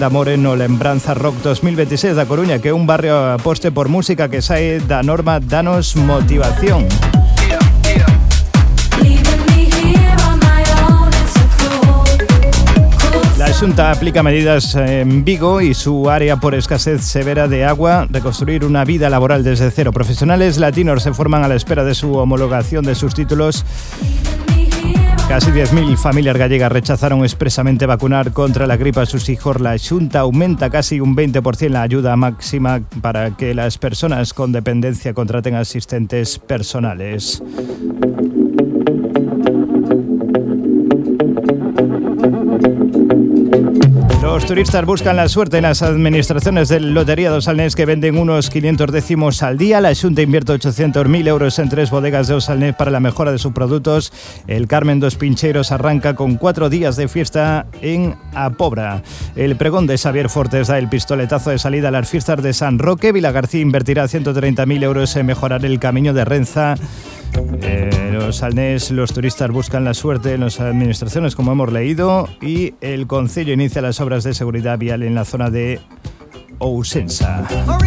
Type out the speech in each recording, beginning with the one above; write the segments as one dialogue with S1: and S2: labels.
S1: d'amore no Lembranza Rock 2026 da Coruña, que é un barrio aposte por música que sae da norma danos motivación. La Xunta aplica medidas en Vigo y su área por escasez severa de agua, reconstruir una vida laboral desde cero. Profesionales latinos se forman a la espera de su homologación de sus títulos. Casi 10.000 familias gallegas rechazaron expresamente vacunar contra la gripe a sus hijos. La Xunta aumenta casi un 20% la ayuda máxima para que las personas con dependencia contraten asistentes personales. Los turistas buscan la suerte en las administraciones del Lotería dos Salnés, que venden unos 500 décimos al día. La Xunta invierte 800.000 euros en 3 bodegas de Salnés para la mejora de sus productos. El Carmen dos Pincheiros arranca con 4 días de fiesta en A Pobra. El pregón de Xavier Fortes da el pistoletazo de salida a las fiestas de San Roque. Vilagarcía invertirá 130.000 euros en mejorar el camino de Renza. Los salnés, los turistas buscan la suerte en las administraciones, como hemos leído, y el Concello inicia las obras de seguridad vial en la zona de Ousensa.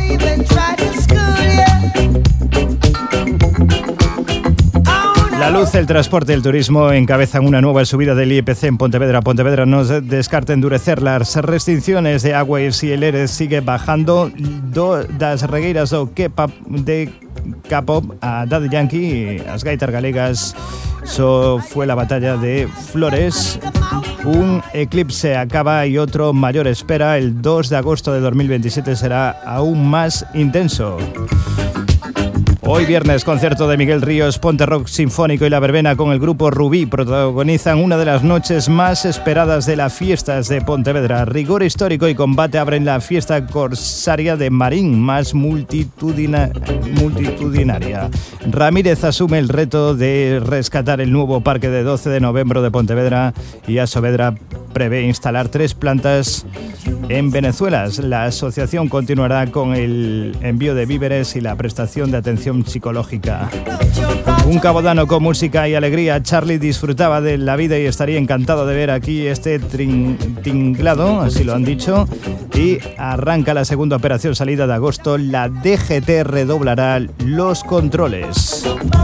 S1: La luz, el transporte y el turismo encabezan una nueva subida del IPC en Pontevedra. Pontevedra no descarta endurecer las restricciones de agua y si el ERE sigue bajando. Das regueiras do K-pop a Daddy Yankee, as gaitas galegas. Eso fue la batalla de Flores. Un eclipse acaba y otro mayor espera. El 2 de agosto de 2027 será aún más intenso. Hoy viernes, concierto de Miguel Ríos, Ponte Rock Sinfónico y La Verbena con el grupo Rubí protagonizan una de las noches más esperadas de las fiestas de Pontevedra. Rigor histórico y combate abren la fiesta corsaria de Marín, más multitudinaria. Ramírez asume el reto de rescatar el nuevo parque de 12 de noviembre de Pontevedra y Asovedra prevé instalar 3 plantas en Venezuela. La asociación continuará con el envío de víveres y la prestación de atención psicológica. Un cabodano con música y alegría. Charlie disfrutaba de la vida y estaría encantado de ver aquí este tinglado, así lo han dicho. Y arranca la segunda operación salida de agosto. La DGT redoblará los controles.